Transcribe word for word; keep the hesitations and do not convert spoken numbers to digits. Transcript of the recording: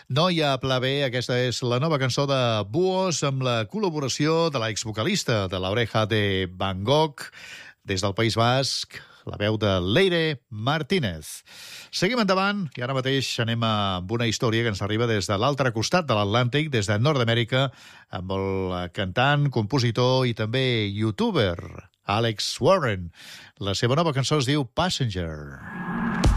No hi ha pla B, aquesta és la nova cançó de Buos amb la col·laboració de l'exvocalista de l'Oreja de Van Gogh des del País Basc, la veu de Leire Martínez. Seguim endavant i ara mateix anem amb una història que ens arriba des de l'altre costat de l'Atlàntic, des de Nord-Amèrica, amb el cantant, compositor i també youtuber Alex Warren. La seva nova cançó es diu Passenger.